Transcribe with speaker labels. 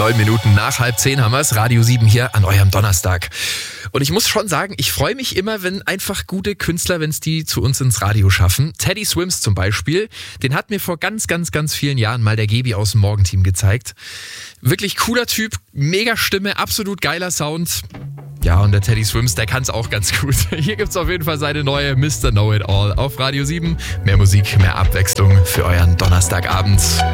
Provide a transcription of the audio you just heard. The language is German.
Speaker 1: 9 Minuten nach 9:30 haben wir es. Radio 7 hier an eurem Donnerstag. Und ich muss schon sagen, ich freue mich immer, wenn einfach gute Künstler, wenn es die zu uns ins Radio schaffen. Teddy Swims zum Beispiel, den hat mir vor ganz vielen Jahren mal der Gebi aus dem Morgenteam gezeigt. Wirklich cooler Typ, mega Stimme, absolut geiler Sound. Ja, und der Teddy Swims, der kann es auch ganz gut. Hier gibt's auf jeden Fall seine neue Mr. Know It All auf Radio 7. Mehr Musik, mehr Abwechslung für euren Donnerstagabend.